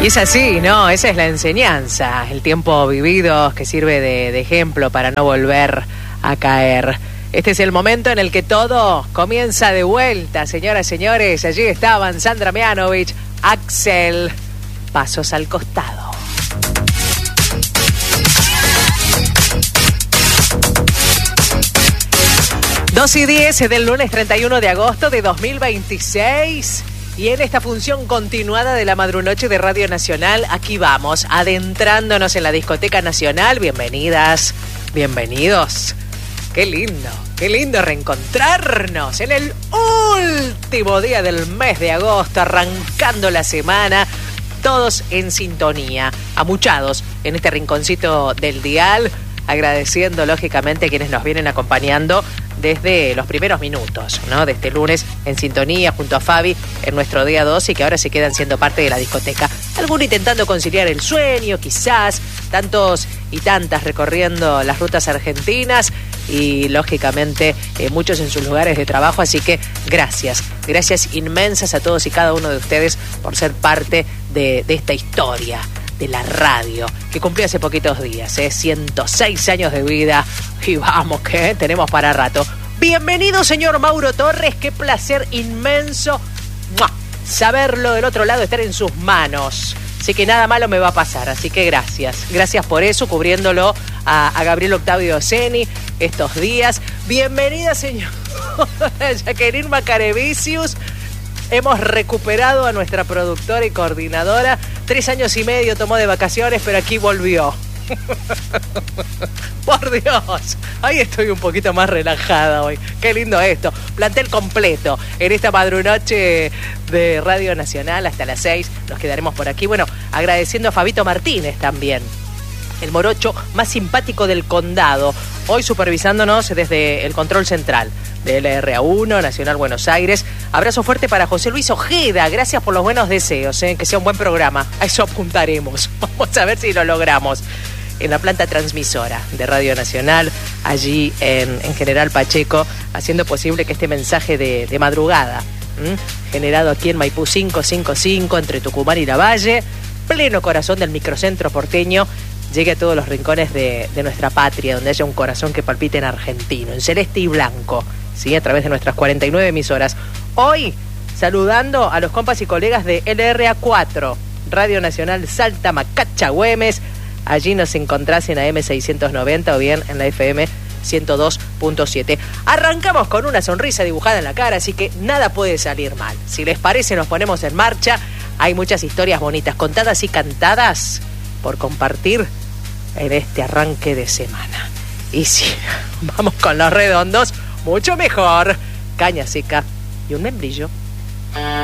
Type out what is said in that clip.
Y es así, ¿no? Esa es la enseñanza, el tiempo vivido que sirve de ejemplo para no volver a caer. Este es el momento en el que todo comienza de vuelta, señoras y señores. Allí estaban Sandra Mianovich, Axel, pasos al costado. Dos y 10 del lunes 31 de agosto de 2026. Y en esta función continuada de la Madrunoche de Radio Nacional, aquí vamos, adentrándonos en la Discoteca Nacional. Bienvenidas, bienvenidos. Qué lindo reencontrarnos en el último día del mes de agosto, arrancando la semana, todos en sintonía, amuchados en este rinconcito del dial, agradeciendo lógicamente a quienes nos vienen acompañando desde los primeros minutos, ¿no? De este lunes en sintonía junto a Fabi en nuestro día 2 y que ahora se quedan siendo parte de la discoteca. Algunos intentando conciliar el sueño, quizás, tantos y tantas recorriendo las rutas argentinas y lógicamente muchos en sus lugares de trabajo, así que gracias inmensas a todos y cada uno de ustedes por ser parte de esta historia de la radio, que cumplió hace poquitos días, 106 años de vida, y vamos que tenemos para rato. Bienvenido, señor Mauro Torres, qué placer inmenso saberlo del otro lado, estar en sus manos. Así que nada malo me va a pasar, así que gracias por eso, cubriéndolo a Gabriel Octavio Ceni estos días. Bienvenida, señor Jacqueline Macarevicius. Hemos recuperado a nuestra productora y coordinadora. 3 años y medio tomó de vacaciones, pero aquí volvió. Por Dios, ahí estoy un poquito más relajada hoy. Qué lindo esto. Plantel completo en esta madrunoche de Radio Nacional hasta las 6. Nos quedaremos por aquí. Bueno, agradeciendo a Fabito Martínez también, el morocho más simpático del condado, hoy supervisándonos desde el control central de LRA1, Nacional Buenos Aires. Abrazo fuerte para José Luis Ojeda, gracias por los buenos deseos, que sea un buen programa, a eso apuntaremos, vamos a ver si lo logramos. En la planta transmisora de Radio Nacional, allí en General Pacheco, haciendo posible que este mensaje de madrugada, generado aquí en Maipú 555, entre Tucumán y Lavalle, pleno corazón del microcentro porteño, llegue a todos los rincones de nuestra patria, donde haya un corazón que palpite en argentino, en celeste y blanco, ¿sí? A través de nuestras 49 emisoras. Hoy, saludando a los compas y colegas de LRA4, Radio Nacional Salta, Macacha, Güemes. Allí nos encontrás en AM 690 o bien en la FM 102.7. Arrancamos con una sonrisa dibujada en la cara, así que nada puede salir mal. Si les parece, nos ponemos en marcha. Hay muchas historias bonitas, contadas y cantadas, por compartir en este arranque de semana. Y si vamos con los redondos, mucho mejor. Caña seca y un membrillo.